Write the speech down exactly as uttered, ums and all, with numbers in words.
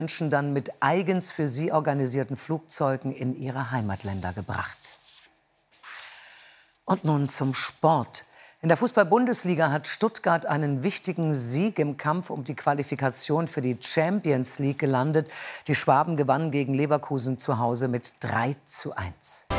Menschen dann mit eigens für sie organisierten Flugzeugen in ihre Heimatländer gebracht. Und nun zum Sport. In der Fußball-Bundesliga hat Stuttgart einen wichtigen Sieg im Kampf um die Qualifikation für die Champions League gelandet. Die Schwaben gewannen gegen Leverkusen zu Hause mit drei zu eins.